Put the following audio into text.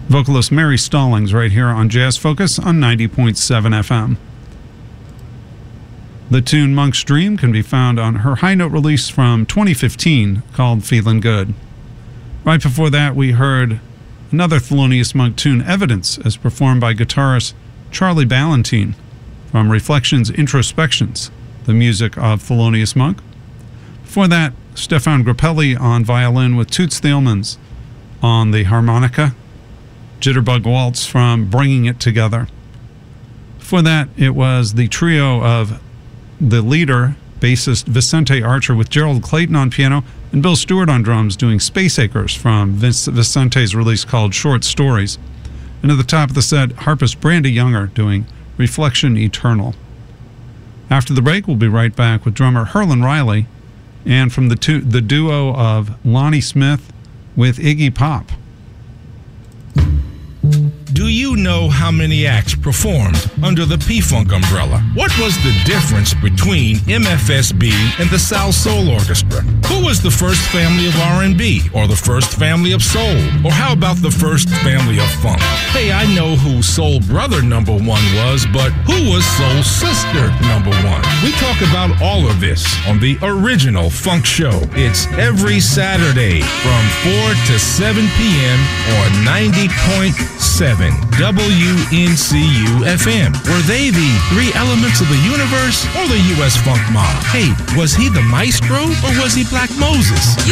Vocalist Mary Stallings right here on Jazz Focus on 90.7 FM. The tune Monk's Dream can be found on her high note release from 2015 called Feelin' Good. Right before that, we heard another Thelonious Monk tune, Evidence, as performed by guitarist Charlie Ballantine from Reflections Introspections, the music of Thelonious Monk. Before that, Stefan Grappelli on violin with Toots Thielmans on the harmonica, Jitterbug Waltz from Bringing It Together. Before that, it was the trio of the leader, bassist Vicente Archer with Gerald Clayton on piano and Bill Stewart on drums doing Space Acres from Vicente's release called Short Stories. And at the top of the set, harpist Brandy Younger doing Reflection Eternal. After the break, we'll be right back with drummer Herlin Riley and from the duo of Lonnie Smith with Iggy Pop. Do you know how many acts performed under the P-Funk umbrella? What was the difference between MFSB and the South Soul Orchestra? Who was the first family of R&B or the first family of soul? Or how about the first family of funk? Hey, I know who Soul Brother number one was, but who was Soul Sister number one? We talk about all of this on the original Funk Show. It's every Saturday from 4 to 7 p.m. on 90.7 WNCU FM. Were they the three elements of the universe or the U.S. Funk Mob? Hey, was he the maestro or was he Black Moses?